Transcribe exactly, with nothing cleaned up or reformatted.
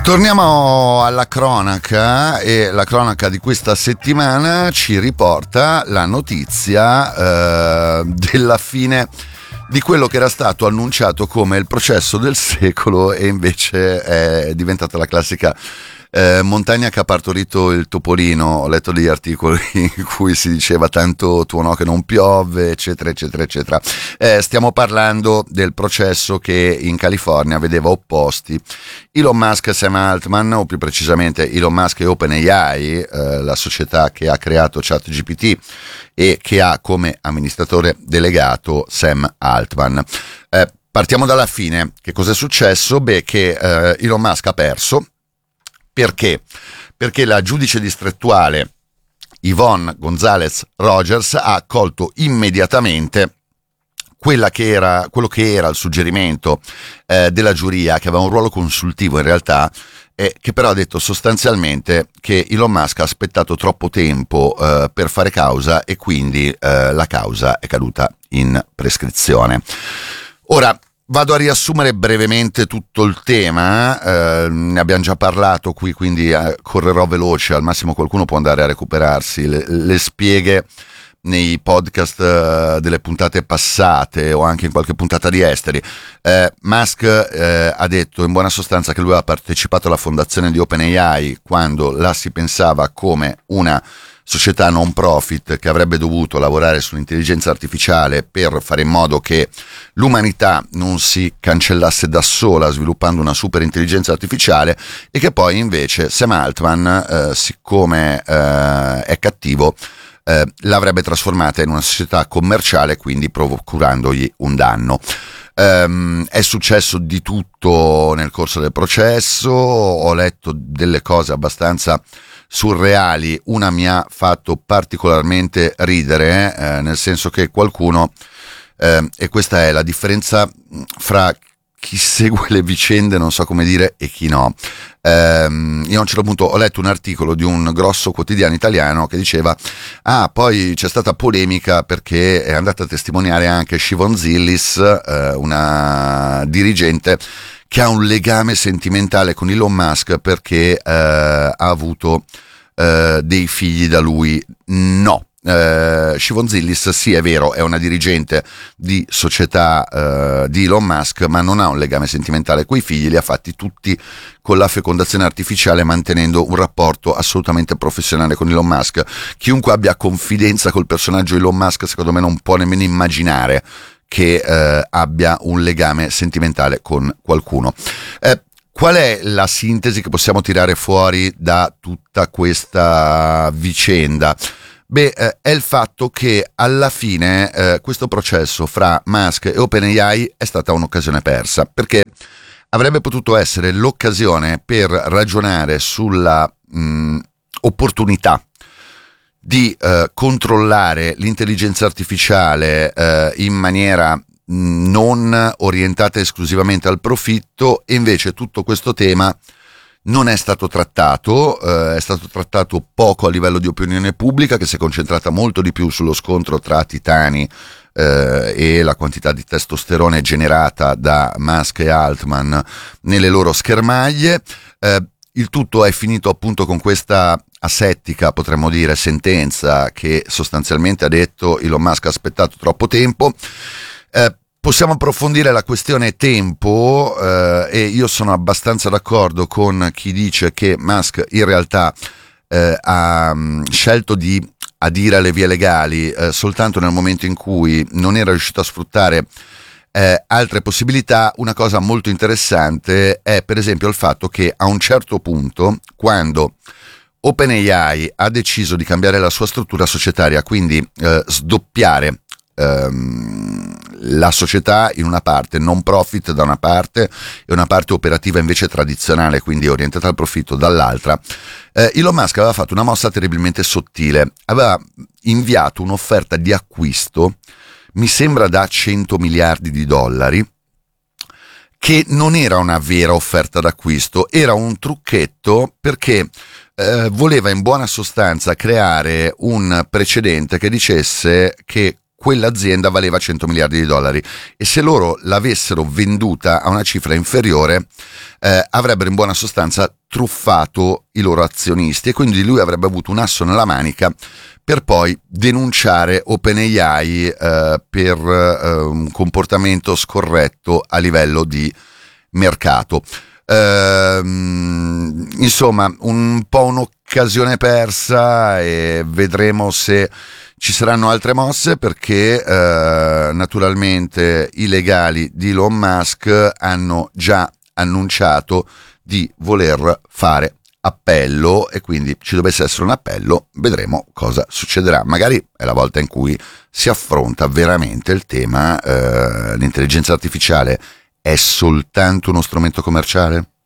Torniamo alla cronaca e la cronaca di questa settimana ci riporta la notizia eh, della fine di quello che era stato annunciato come il processo del secolo e invece è diventata la classica Eh, montagna che ha partorito il topolino. Ho letto degli articoli in cui si diceva tanto tuonò che non piove, eccetera eccetera eccetera. Eh, stiamo parlando del processo che in California vedeva opposti Elon Musk e Sam Altman, o più precisamente Elon Musk e OpenAI, eh, la società che ha creato ChatGPT e che ha come amministratore delegato Sam Altman. Eh, partiamo dalla fine. Che cosa è successo? Beh, che eh, Elon Musk ha perso. Perché? Perché la giudice distrettuale Yvonne Gonzalez Rogers ha accolto immediatamente quella che era, quello che era il suggerimento eh, della giuria, che aveva un ruolo consultivo in realtà, eh, che però ha detto sostanzialmente che Elon Musk ha aspettato troppo tempo eh, per fare causa e quindi eh, la causa è caduta in prescrizione. Ora, vado a riassumere brevemente tutto il tema, eh, ne abbiamo già parlato qui, quindi eh, correrò veloce, al massimo qualcuno può andare a recuperarsi le, le spieghe nei podcast eh, delle puntate passate o anche in qualche puntata di Esteri. Eh, Musk eh, ha detto in buona sostanza che lui ha partecipato alla fondazione di OpenAI quando la si pensava come una società non profit che avrebbe dovuto lavorare sull'intelligenza artificiale per fare in modo che l'umanità non si cancellasse da sola sviluppando una super intelligenza artificiale, e che poi invece Sam Altman, eh, siccome eh, è cattivo, eh, l'avrebbe trasformata in una società commerciale, quindi procurandogli un danno. Um, è successo di tutto nel corso del processo, ho letto delle cose abbastanza surreali. Una mi ha fatto particolarmente ridere, eh, nel senso che qualcuno, eh, e questa è la differenza fra chi segue le vicende, non so come dire, e chi no. Um, io a un certo punto ho letto un articolo di un grosso quotidiano italiano che diceva ah poi c'è stata polemica perché è andata a testimoniare anche Siobhan Zillis, eh, una dirigente che ha un legame sentimentale con Elon Musk perché eh, ha avuto eh, dei figli da lui. No. Uh, Siobhan Zillis, sì, è vero, è una dirigente di società uh, di Elon Musk, ma non ha un legame sentimentale coi figli, li ha fatti tutti con la fecondazione artificiale, mantenendo un rapporto assolutamente professionale con Elon Musk. Chiunque abbia confidenza col personaggio Elon Musk, secondo me, non può nemmeno immaginare che uh, abbia un legame sentimentale con qualcuno. Uh, Qual è la sintesi che possiamo tirare fuori da tutta questa vicenda? Beh, eh, è il fatto che alla fine eh, questo processo fra Musk e OpenAI è stata un'occasione persa, perché avrebbe potuto essere l'occasione per ragionare sulla mh, opportunità di eh, controllare l'intelligenza artificiale eh, in maniera non orientata esclusivamente al profitto, e invece tutto questo tema non è stato trattato, eh, è stato trattato poco a livello di opinione pubblica, che si è concentrata molto di più sullo scontro tra titani eh, e la quantità di testosterone generata da Musk e Altman nelle loro schermaglie. Eh, il tutto è finito appunto con questa asettica, potremmo dire, sentenza che sostanzialmente ha detto Elon Musk ha aspettato troppo tempo. Eh, Possiamo approfondire la questione tempo eh, e io sono abbastanza d'accordo con chi dice che Musk in realtà eh, ha mh, scelto di adire alle vie legali eh, soltanto nel momento in cui non era riuscito a sfruttare eh, altre possibilità. Una cosa molto interessante è per esempio il fatto che a un certo punto, quando OpenAI ha deciso di cambiare la sua struttura societaria, quindi eh, sdoppiare la società in una parte non profit da una parte e una parte operativa invece tradizionale, quindi orientata al profitto, dall'altra, eh, Elon Musk aveva fatto una mossa terribilmente sottile. Aveva inviato un'offerta di acquisto, mi sembra da cento miliardi di dollari, che non era una vera offerta d'acquisto, era un trucchetto perché eh, voleva in buona sostanza creare un precedente che dicesse che quell'azienda valeva cento miliardi di dollari e se loro l'avessero venduta a una cifra inferiore eh, avrebbero in buona sostanza truffato i loro azionisti e quindi lui avrebbe avuto un asso nella manica per poi denunciare OpenAI eh, per eh, un comportamento scorretto a livello di mercato. Ehm, insomma, un po' un'occasione persa e vedremo se ci saranno altre mosse perché eh, naturalmente i legali di Elon Musk hanno già annunciato di voler fare appello e quindi ci dovesse essere un appello vedremo cosa succederà. Magari è la volta in cui si affronta veramente il tema eh, l'intelligenza artificiale è soltanto uno strumento commerciale?